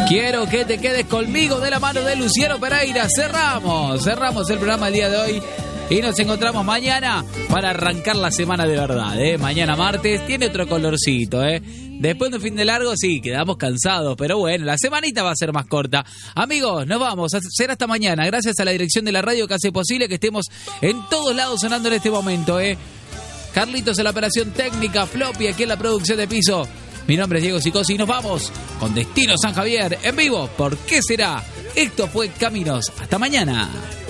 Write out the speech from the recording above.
Quiero que te quedes conmigo de la mano de Luciano Pereira. Cerramos el programa el día de hoy. Y nos encontramos mañana para arrancar la semana de verdad, ¿eh? Mañana martes tiene otro colorcito, ¿eh? Después de un fin de largo, sí, quedamos cansados, pero bueno, la semanita va a ser más corta. Amigos, nos vamos a hacer hasta mañana. Gracias a la dirección de la radio que hace posible que estemos en todos lados sonando en este momento, ¿eh? Carlitos en la operación técnica, Floppy aquí en la producción de piso. Mi nombre es Diego Sicosi y nos vamos con Destino San Javier en vivo. ¿Por qué será? Esto fue Caminos. Hasta mañana.